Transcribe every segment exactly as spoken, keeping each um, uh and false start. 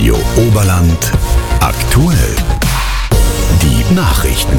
Radio Oberland aktuell. Die Nachrichten.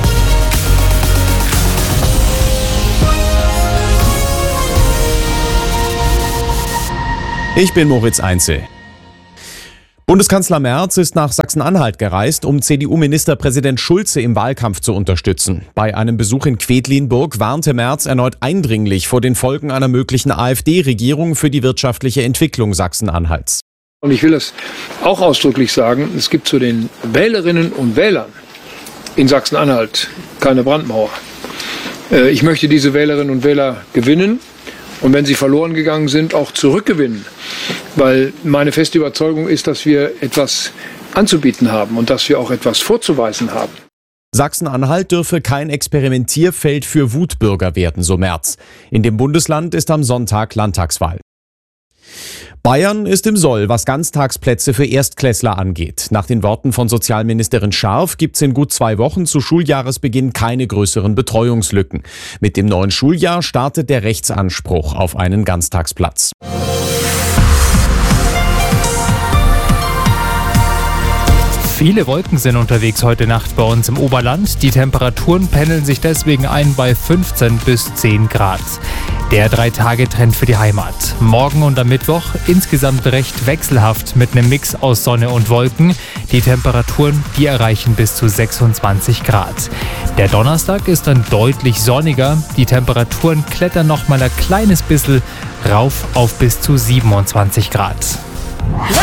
Ich bin Moritz Einzel. Bundeskanzler Merz ist nach Sachsen-Anhalt gereist, um C D U-Ministerpräsident Schulze im Wahlkampf zu unterstützen. Bei einem Besuch in Quedlinburg warnte Merz erneut eindringlich vor den Folgen einer möglichen AfD-Regierung für die wirtschaftliche Entwicklung Sachsen-Anhalts. Und ich will das auch ausdrücklich sagen, es gibt zu den Wählerinnen und Wählern in Sachsen-Anhalt keine Brandmauer. Ich möchte diese Wählerinnen und Wähler gewinnen und wenn sie verloren gegangen sind, auch zurückgewinnen. Weil meine feste Überzeugung ist, dass wir etwas anzubieten haben und dass wir auch etwas vorzuweisen haben. Sachsen-Anhalt dürfe kein Experimentierfeld für Wutbürger werden, so Merz. In dem Bundesland ist am Sonntag Landtagswahl. Bayern ist im Soll, was Ganztagsplätze für Erstklässler angeht. Nach den Worten von Sozialministerin Scharf gibt es in gut zwei Wochen zu Schuljahresbeginn keine größeren Betreuungslücken. Mit dem neuen Schuljahr startet der Rechtsanspruch auf einen Ganztagsplatz. Viele Wolken sind unterwegs heute Nacht bei uns im Oberland. Die Temperaturen pendeln sich deswegen ein bei fünfzehn bis zehn Grad. Der Drei-Tage-Trend für die Heimat. Morgen und am Mittwoch insgesamt recht wechselhaft mit einem Mix aus Sonne und Wolken. Die Temperaturen, die erreichen bis zu sechsundzwanzig Grad. Der Donnerstag ist dann deutlich sonniger. Die Temperaturen klettern noch mal ein kleines bisschen rauf auf bis zu siebenundzwanzig Grad.